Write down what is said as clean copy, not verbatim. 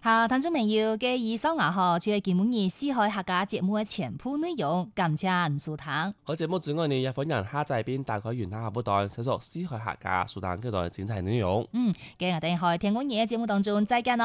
好，聽眾朋友嘅以上就係今日四海客家節目嘅全部內容，感謝吳蘇棠。 好節目之外呢，也歡迎下載並打開雲下客戶端，搜索四海客家蘇棠嗰段精彩內容。 今日我哋喺天光夜節目當中再見咯。